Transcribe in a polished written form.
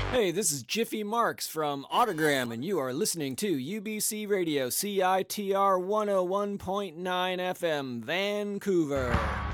Hey, this is Jiffy Marks from Autogram, and you are listening to UBC Radio CITR 101.9 FM, Vancouver.